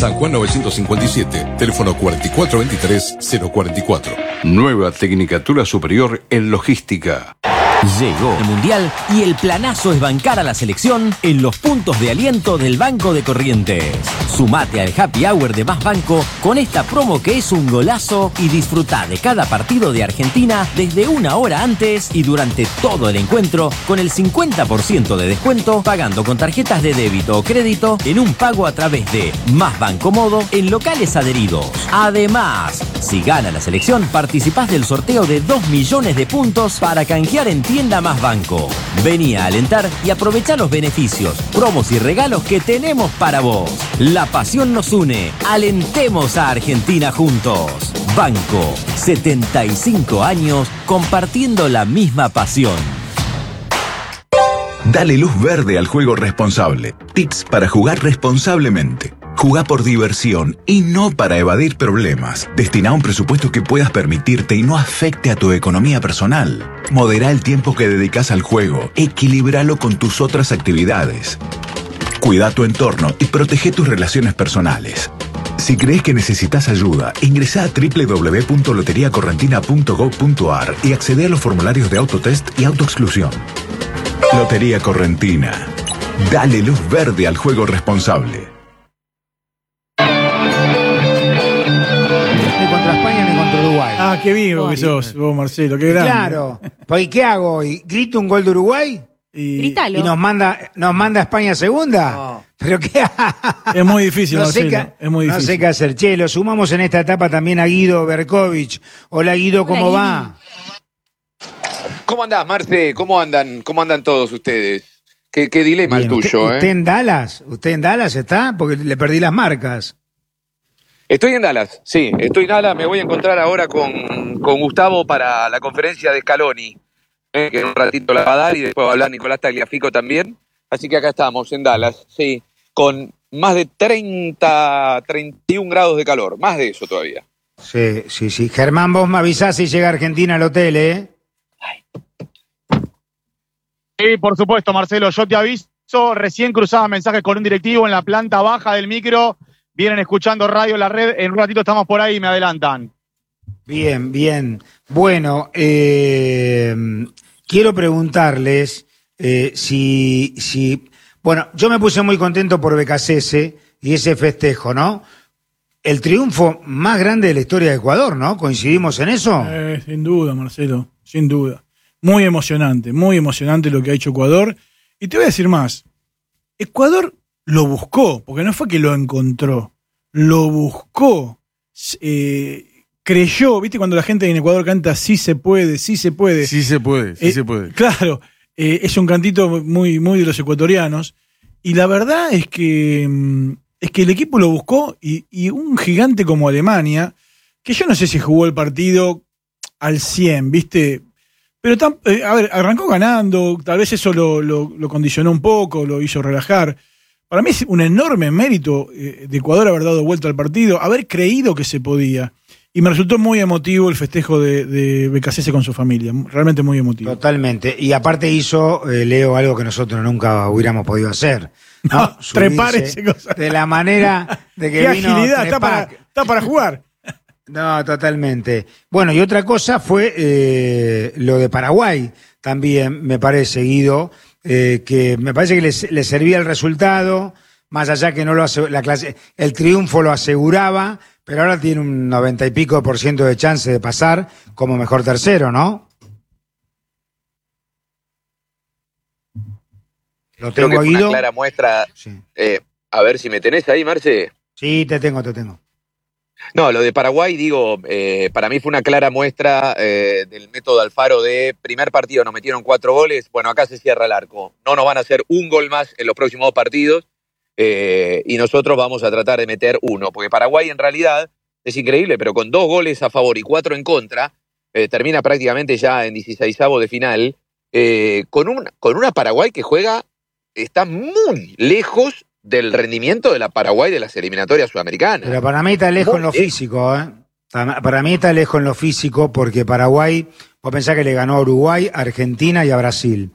San Juan 957, teléfono 4423-044. Nueva Tecnicatura Superior en Logística. Llegó el Mundial y el planazo es bancar a la selección en los puntos de aliento del Banco de Corrientes. Sumate al Happy Hour de Más Banco con esta promo que es un golazo y disfrutá de cada partido de Argentina desde una hora antes y durante todo el encuentro con el 50% de descuento pagando con tarjetas de débito o crédito en un pago a través de Más Banco Modo en locales adheridos. Además, si gana la selección, participás del sorteo de 2 millones de puntos para canjear en Tienda Más Banco. Vení a alentar y aprovechá los beneficios, promos y regalos que tenemos para vos. La pasión nos une. Alentemos a Argentina juntos. Banco, 75 años compartiendo la misma pasión. Dale luz verde al juego responsable. Tips para jugar responsablemente. Jugá por diversión y no para evadir problemas. Destina un presupuesto que puedas permitirte y no afecte a tu economía personal. Modera el tiempo que dedicas al juego. Equilíbralo con tus otras actividades. Cuida tu entorno y protege tus relaciones personales. Si crees que necesitas ayuda, ingresá a www.loteriacorrentina.gov.ar y accede a los formularios de autotest y autoexclusión. Lotería Correntina. Dale luz verde al juego responsable. Ni contra España ni contra Uruguay. Ah, qué vivo que sos, vos, Marcelo, qué grande. Claro. Pues, ¿qué hago hoy? ¿Grito un gol de Uruguay? Grítalo. ¿Y nos manda a España segunda? No. ¿Pero qué? Es muy difícil, No sé Marcelo. qué- Es muy difícil. No sé qué hacer. Che, lo sumamos en esta etapa también a Guido Berkovich. Hola Guido, ¿cómo Hola, va? ¿Cómo andás, Marce? ¿Cómo andan todos ustedes? Qué dilema Bien, el tuyo, ¿Usted en Dallas? ¿Usted en Dallas está? Porque le perdí las marcas. Estoy en Dallas, sí, estoy en Dallas. Me voy a encontrar ahora con Gustavo para la conferencia de Scaloni, que en un ratito la va a dar y después va a hablar Nicolás Tagliafico también. Así que acá estamos, en Dallas, sí, con más de 31 grados de calor, más de eso todavía. Sí. Germán, vos me avisás si llega a Argentina al hotel, ¿eh? Sí, por supuesto, Marcelo, yo te aviso, recién cruzaba mensajes con un directivo en la planta baja del micro, vienen escuchando radio en la red, en un ratito estamos por ahí y me adelantan. Bien. Bueno, quiero preguntarles bueno, yo me puse muy contento por Becasese y ese festejo, ¿no? El triunfo más grande de la historia de Ecuador, ¿no? ¿Coincidimos en eso? Sin duda, Marcelo, sin duda. Muy emocionante lo que ha hecho Ecuador. Y te voy a decir más. Ecuador lo buscó, porque no fue que lo encontró. Lo buscó. Creyó, ¿viste? Cuando la gente en Ecuador canta sí se puede, sí se puede. Sí se puede, sí se puede. Claro, es un cantito muy, muy de los ecuatorianos. Y la verdad es que el equipo lo buscó y un gigante como Alemania, que yo no sé si jugó el partido al 100, ¿viste? Pero, a ver, arrancó ganando, tal vez eso lo condicionó un poco, lo hizo relajar. Para mí es un enorme mérito de Ecuador haber dado vuelta al partido, haber creído que se podía. Y me resultó muy emotivo el festejo de Becasese con su familia, realmente muy emotivo. Totalmente. Y aparte hizo, Leo, algo que nosotros nunca hubiéramos podido hacer. ¿No? Trepar Subirse ese cosa. de la manera de que ¡Qué vino agilidad! trepar. Está para jugar. No, totalmente. Bueno, y otra cosa fue lo de Paraguay, también me parece, Guido, que me parece que le servía el resultado, más allá que no el triunfo lo aseguraba, pero ahora tiene un 90 y pico % de chance de pasar como mejor tercero, ¿no? ¿Lo Creo que tengo, fue Guido? una clara muestra. Sí. A ver si me tenés ahí, Marce. Sí, te tengo. No, lo de Paraguay, digo, para mí fue una clara muestra del método Alfaro de primer partido nos metieron 4 goles, bueno, acá se cierra el arco. No nos van a hacer un gol más en los próximos 2 partidos y nosotros vamos a tratar de meter 1, porque Paraguay en realidad es increíble, pero con 2 goles a favor y 4 en contra, termina prácticamente ya en 16avos de final, con una Paraguay que está muy lejos del rendimiento de la Paraguay de las eliminatorias sudamericanas. Pero para mí está lejos en lo físico, ¿eh? Para mí está lejos en lo físico porque Paraguay, vos pensás que le ganó a Uruguay, a Argentina y a Brasil.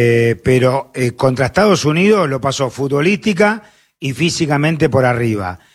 Pero contra Estados Unidos lo pasó futbolística y físicamente por arriba.